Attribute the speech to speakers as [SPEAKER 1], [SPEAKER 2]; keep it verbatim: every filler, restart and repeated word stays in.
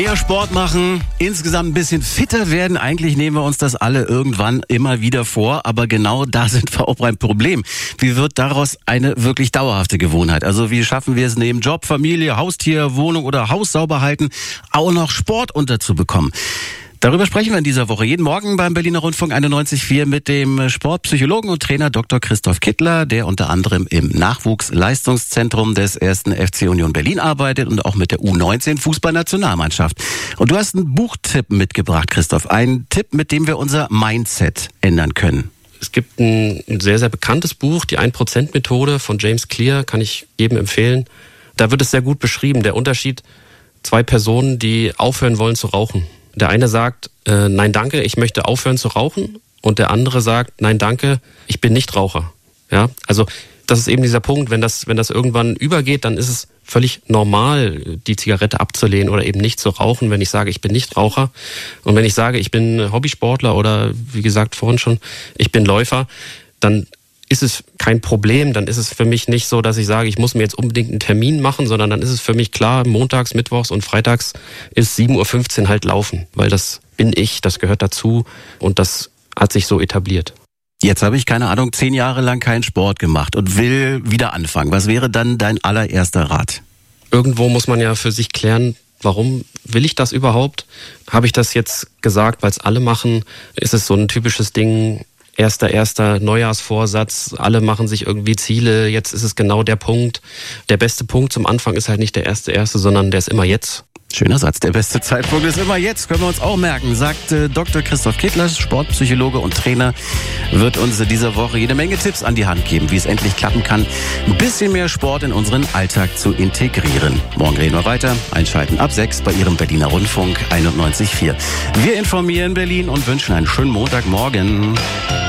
[SPEAKER 1] Mehr Sport machen, insgesamt ein bisschen fitter werden. Eigentlich nehmen wir uns das alle irgendwann immer wieder vor, aber genau da sind wir auch beim Problem. Wie wird daraus eine wirklich dauerhafte Gewohnheit? Also wie schaffen wir es neben Job, Familie, Haustier, Wohnung oder Haus sauber halten, auch noch Sport unterzubekommen? Darüber sprechen wir in dieser Woche jeden Morgen beim Berliner Rundfunk einundneunzig Komma vier mit dem Sportpsychologen und Trainer Doktor Christoph Kittler, der unter anderem im Nachwuchsleistungszentrum des ersten F C Union Berlin arbeitet und auch mit der U neunzehn Fußballnationalmannschaft. Und du hast einen Buchtipp mitgebracht, Christoph. Einen Tipp, mit dem wir unser Mindset ändern können.
[SPEAKER 2] Es gibt ein sehr, sehr bekanntes Buch, die ein Prozent Methode von James Clear, kann ich jedem empfehlen. Da wird es sehr gut beschrieben, der Unterschied, zwei Personen, die aufhören wollen zu rauchen. Der eine sagt, äh, nein danke, ich möchte aufhören zu rauchen. Und der andere sagt, nein danke, ich bin nicht Raucher. Ja, also das ist eben dieser Punkt, wenn das, wenn das irgendwann übergeht, dann ist es völlig normal, die Zigarette abzulehnen oder eben nicht zu rauchen, wenn ich sage, ich bin nicht Raucher. Und wenn ich sage, ich bin Hobbysportler oder wie gesagt vorhin schon, ich bin Läufer, dann ist es kein Problem, dann ist es für mich nicht so, dass ich sage, ich muss mir jetzt unbedingt einen Termin machen, sondern dann ist es für mich klar, montags, mittwochs und freitags ist sieben Uhr fünfzehn halt laufen, weil das bin ich, das gehört dazu und das hat sich so etabliert.
[SPEAKER 1] Jetzt habe ich, keine Ahnung, zehn Jahre lang keinen Sport gemacht und will wieder anfangen. Was wäre dann dein allererster Rat?
[SPEAKER 2] Irgendwo muss man ja für sich klären, warum will ich das überhaupt? Habe ich das jetzt gesagt, weil es alle machen? Ist es so ein typisches Ding, Erster, erster Neujahrsvorsatz, alle machen sich irgendwie Ziele, jetzt ist es genau der Punkt. Der beste Punkt zum Anfang ist halt nicht der erste, erste, sondern der ist immer jetzt.
[SPEAKER 1] Schöner Satz, der beste Zeitpunkt ist immer jetzt, können wir uns auch merken, sagt äh, Doktor Christoph Kittler, Sportpsychologe und Trainer, wird uns in dieser Woche jede Menge Tipps an die Hand geben, wie es endlich klappen kann, ein bisschen mehr Sport in unseren Alltag zu integrieren. Morgen reden wir weiter, einschalten ab sechs bei Ihrem Berliner Rundfunk einundneunzig Komma vier. Wir informieren Berlin und wünschen einen schönen Montagmorgen.